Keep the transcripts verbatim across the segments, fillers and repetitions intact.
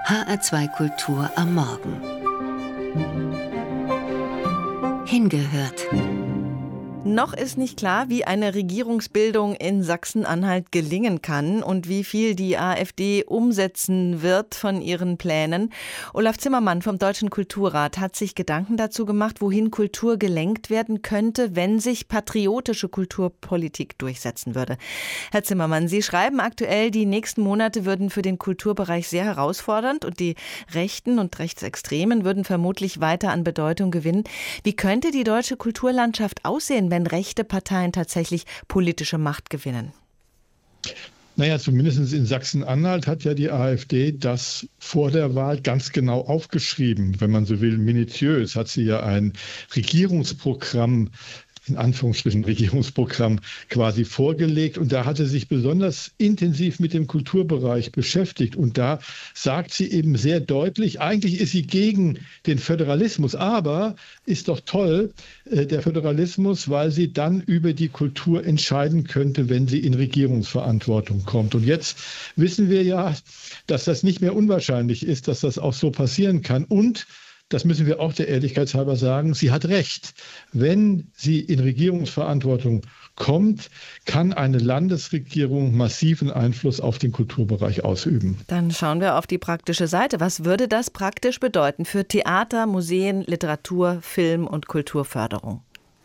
H R zwei Kultur am Morgen. Hingehört. Noch ist nicht klar, wie eine Regierungsbildung in Sachsen-Anhalt gelingen kann und wie viel die AfD umsetzen wird von ihren Plänen. Olaf Zimmermann vom Deutschen Kulturrat hat sich Gedanken dazu gemacht, wohin Kultur gelenkt werden könnte, wenn sich patriotische Kulturpolitik durchsetzen würde. Herr Zimmermann, Sie schreiben aktuell, die nächsten Monate würden für den Kulturbereich sehr herausfordernd und die Rechten und Rechtsextremen würden vermutlich weiter an Bedeutung gewinnen. Wie könnte die deutsche Kulturlandschaft aussehen, wenn rechte Parteien tatsächlich politische Macht gewinnen? Naja, zumindest in Sachsen-Anhalt hat ja die AfD das vor der Wahl ganz genau aufgeschrieben. Wenn man so will, minutiös hat sie ja ein Regierungsprogramm in Anführungsstrichen Regierungsprogramm quasi vorgelegt. Und da hat sie sich besonders intensiv mit dem Kulturbereich beschäftigt. Und da sagt sie eben sehr deutlich, eigentlich ist sie gegen den Föderalismus, aber ist doch toll, äh, der Föderalismus, weil sie dann über die Kultur entscheiden könnte, wenn sie in Regierungsverantwortung kommt. Und jetzt wissen wir ja, dass das nicht mehr unwahrscheinlich ist, dass das auch so passieren kann. Und das müssen wir auch der Ehrlichkeit halber sagen, sie hat recht. Wenn sie in Regierungsverantwortung kommt, kann eine Landesregierung massiven Einfluss auf den Kulturbereich ausüben. Dann schauen wir auf die praktische Seite. Was würde das praktisch bedeuten für Theater, Museen, Literatur, Film und Kulturförderung?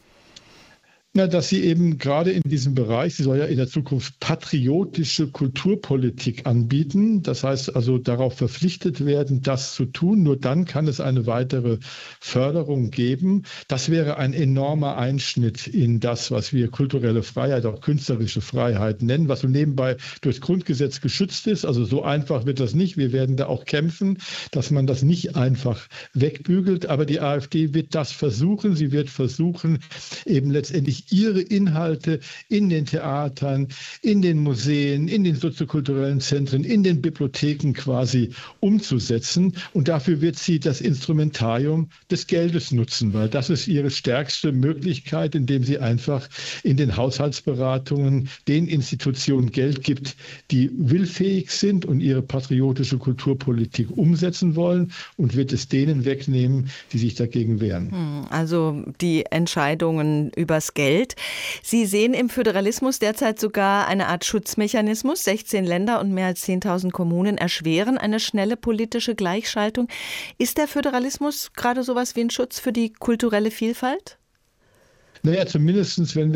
Na, dass sie eben gerade in diesem Bereich, sie soll ja in der Zukunft patriotische Kulturpolitik anbieten. Das heißt also darauf verpflichtet werden, das zu tun. Nur dann kann es eine weitere Förderung geben. Das wäre ein enormer Einschnitt in das, was wir kulturelle Freiheit, auch künstlerische Freiheit nennen, was so nebenbei durchs Grundgesetz geschützt ist. Also so einfach wird das nicht. Wir werden da auch kämpfen, dass man das nicht einfach wegbügelt. Aber die AfD wird das versuchen. Sie wird versuchen, eben letztendlich ihre Inhalte in den Theatern, in den Museen, in den soziokulturellen Zentren, in den Bibliotheken quasi umzusetzen. Und dafür wird sie das Instrumentarium des Geldes nutzen, weil das ist ihre stärkste Möglichkeit, indem sie einfach in den Haushaltsberatungen den Institutionen Geld gibt, die willfähig sind und ihre patriotische Kulturpolitik umsetzen wollen, und wird es denen wegnehmen, die sich dagegen wehren. Also die Entscheidungen übers Geld. Sie sehen im Föderalismus derzeit sogar eine Art Schutzmechanismus. sechzehn Länder und mehr als zehntausend Kommunen erschweren eine schnelle politische Gleichschaltung. Ist der Föderalismus gerade sowas wie ein Schutz für die kulturelle Vielfalt? Naja, zumindest wenn wir